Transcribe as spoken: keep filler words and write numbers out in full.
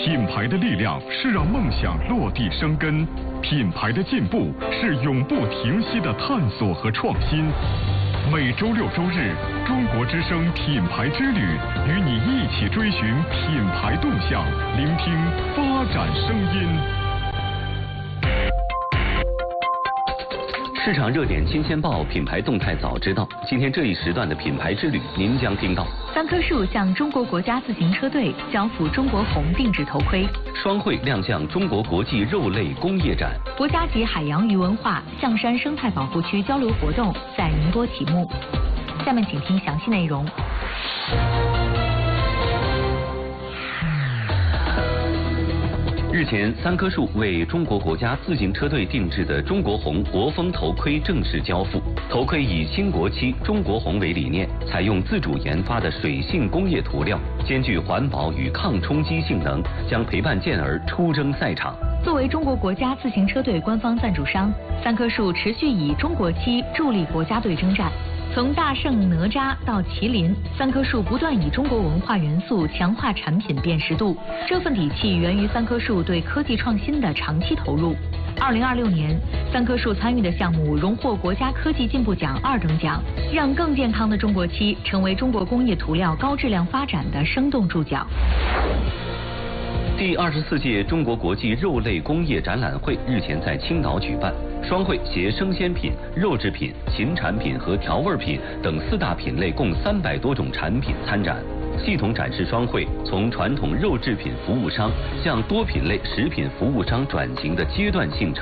品牌的力量是让梦想落地生根，品牌的进步是永不停息的探索和创新。每周六周日，中国之声品牌之旅，与你一起追寻品牌动向，聆听发展声音。 市场热点新鲜报，品牌动态早知道。今天这一时段的品牌之旅，您将听到： 三棵树向中国国家自行车队交付中国红定制头盔； 双汇亮相中国国际肉类工业展； 国家级海洋鱼文化象山生态保护区交流活动在宁波启幕。下面请听详细内容。 日前，三棵树为中国国家自行车队定制的中国红国风头盔正式交付。头盔以新国漆中国红为理念，采用自主研发的水性工业涂料，兼具环保与抗冲击性能，将陪伴健儿出征赛场。 作为中国国家自行车队官方赞助商，三棵树持续以中国漆助力国家队征战。从大圣哪吒到麒麟，三棵树不断以中国文化元素强化产品辨识度。这份底气源于三棵树对科技创新的长期投入。二零二六年，三棵树参与的项目荣获国家科技进步奖二等奖，让更健康的中国漆成为中国工业涂料高质量发展的生动注脚。 第二十四届中国国际肉类工业展览会日前在青岛举办，双汇携生鲜品、肉制品、禽产品和调味品等四大品类共三百多种产品参展，系统展示双汇从传统肉制品服务商向多品类食品服务商转型的阶段性